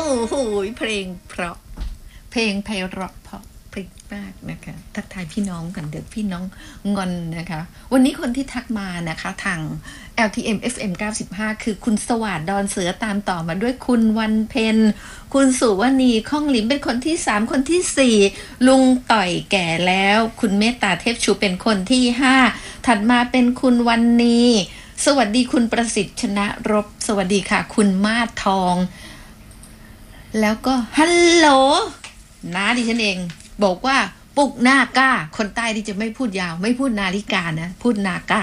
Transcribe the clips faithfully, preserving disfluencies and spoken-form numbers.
โหเพลงเพราะเพลงไพเราะเพราะพริกมากนะคะทักทายพี่น้องกันเดี๋ยวพี่น้องงอนนะคะวันนี้คนที่ทักมานะคะทาง แอล ที เอ็ม เอฟ เอ็ม เก้าสิบห้าคือคุณสวัสดิ์ดอนเสือตามต่อมาด้วยคุณวันเพ็ญคุณสุวณีข้องหลิมเป็นคนที่สามคนที่สี่ลุงต่อยแก่แล้วคุณเมตตาเทพชูเป็นคนที่ห้าถัดมาเป็นคุณวันนีสวัสดีคุณประสิทธิ์ชนะรบสวัสดีค่ะคุณมาศทองแล้วก็ฮัลโหลน้าดิฉันเองบอกว่าปุกนาก้าคนใต้ที่จะไม่พูดยาวไม่พูดนาฬิกานะพูดนาก้า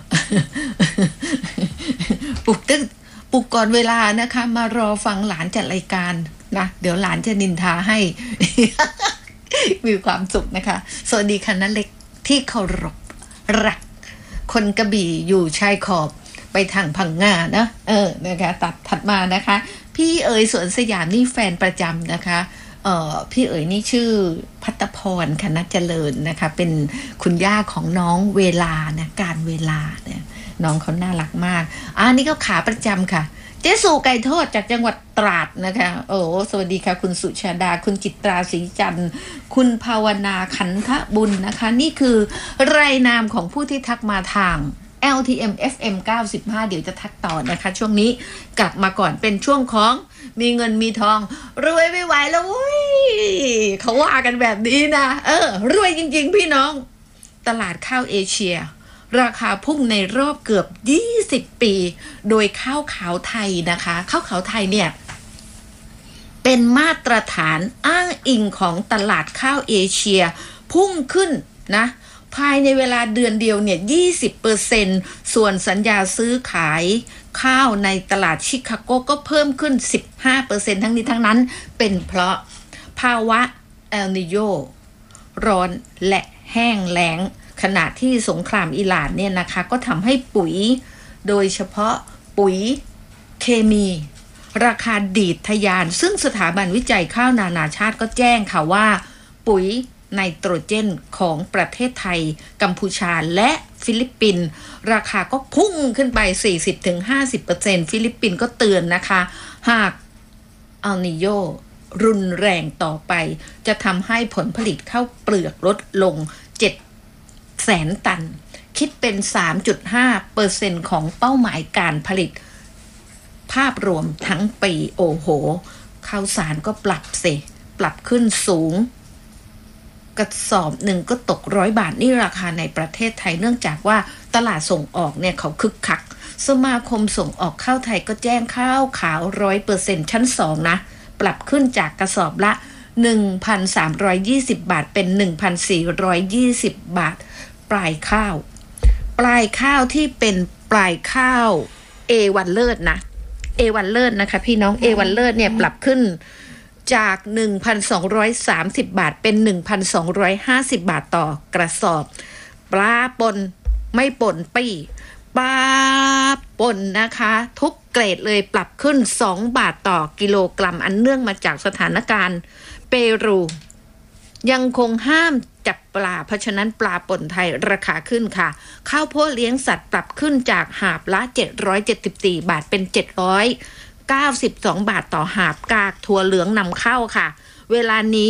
ปุกตึ้งปุกก่อนเวลานะคะมารอฟังหลานจัดรายการนะเดี๋ยวหลานจะนินทาให้ มีความสุขนะคะสวัสดีค่ะนันเล็กที่เคารพรักคนกระบี่อยู่ชายขอบไปทางพังงานะเออนะคะตัดถัดมานะคะพี่เอ๋ยสวนสยามนี่แฟนประจำนะคะเอ่อพี่เอ๋ยนี่ชื่อภัตพรคณะเจริญนะคะเป็นคุณย่าของน้องเวลานะการเวลาเนี่ยน้องเขาน่ารักมากอ่านี่ก็ขาประจำค่ะเจ๊สู่ไก่ทอดจากจังหวัดตราดนะคะโอ้สวัสดีค่ะคุณสุชาดาคุณจิตราศรีจันทร์คุณภาวนาขันธบุญนะคะนี่คือรายนามของผู้ที่ทักมาทาง แอล ที เอ็ม เอฟ เอ็ม เก้าสิบห้าเดี๋ยวจะทักต่อนะคะช่วงนี้กลับมาก่อนเป็นช่วงของมีเงินมีทองรวยไม่ไหวแล้วเว้ยเขาว่ากันแบบนี้นะเออรวยจริงๆพี่น้องตลาดข้าวเอเชียราคาพุ่งในรอบเกือบยี่สิบปีโดยข้าวขาวไทยนะคะข้าวขาวไทยเนี่ยเป็นมาตรฐานอ้างอิงของตลาดข้าวเอเชียพุ่งขึ้นนะภายในเวลาเดือนเดียวเนี่ย ยี่สิบเปอร์เซ็นต์ ส่วนสัญญาซื้อขายข้าวในตลาดชิคาโกก็เพิ่มขึ้น สิบห้าเปอร์เซ็นต์ ทั้งนี้ทั้งนั้นเป็นเพราะภาวะเอลนิโญร้อนและแห้งแล้งขณะที่สงครามอิหร่านเนี่ยนะคะก็ทำให้ปุ๋ยโดยเฉพาะปุ๋ยเคมีราคาดีดทะยานซึ่งสถาบันวิจัยข้าวนานาชาติก็แจ้งค่ะว่าปุ๋ยไนโตรเจนของประเทศไทยกัมพูชาและฟิลิปปินส์ราคาก็พุ่งขึ้นไป สี่สิบถึงห้าสิบเปอร์เซ็นต์ ฟิลิปปินส์ก็เตือนนะคะหากเอลนิโญรุนแรงต่อไปจะทำให้ผลผลิตข้าวเปลือกลดลงเจ็ดแสนตันคิดเป็น สามจุดห้าเปอร์เซ็นต์ ของเป้าหมายการผลิตภาพรวมทั้งปีโอ้โหข้าวสารก็ปรับสิปรับขึ้นสูงกระสอบหนึ่งก็ตกร้อยบาทนี่ราคาในประเทศไทยเนื่องจากว่าตลาดส่งออกเนี่ยเขาคึกคักสมาคมส่งออกข้าวไทยก็แจ้งข้าวขาว ร้อยเปอร์เซ็นต์ ชั้นสองนะปรับขึ้นจากกระสอบละ หนึ่งพันสามร้อยยี่สิบ บาทเป็น หนึ่งพันสี่ร้อยยี่สิบ บาทปลายข้าวปลายข้าวที่เป็นปลายข้าว เอ วัน เลิศนะ เอ วัน เลิศนะคะพี่น้อง เอ วัน เลิศเนี่ยปรับขึ้นจาก หนึ่งพันสองร้อยสามสิบ บาทเป็น หนึ่งพันสองร้อยห้าสิบ บาทต่อกระสอบปลาปนไม่ปนปี้ปลาปนนะคะทุกเกรดเลยปรับขึ้นสองบาทต่อกิโลกรัมอันเนื่องมาจากสถานการณ์เปรูยังคงห้ามจับปลาเพราะฉะนั้นปลาป่นไทยราคาขึ้นค่ะข้าวโพดเลี้ยงสัตว์ปรับขึ้นจากหาบละเจ็ดร้อยเจ็ดสิบสี่บาทเป็นเจ็ดร้อยเก้าสิบสองบาทต่อหาบกากถั่วเหลืองนำเข้าค่ะเวลานี้